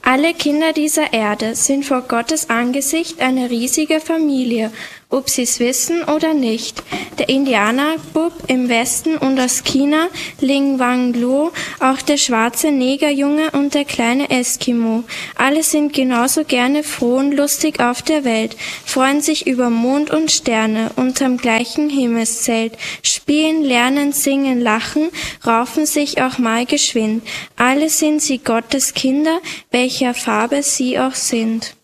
Alle Kinder dieser Erde sind vor Gottes Angesicht eine riesige Familie, ob sie's wissen oder nicht. Der Indianerbub im Westen und aus China, Ling Wang Lu, auch der schwarze Negerjunge und der kleine Eskimo. Alle sind genauso gerne froh und lustig auf der Welt, freuen sich über Mond und Sterne unterm gleichen Himmelszelt, spielen, lernen, singen, lachen, raufen sich auch mal geschwind. Alle sind sie Gottes Kinder, welcher Farbe sie auch sind.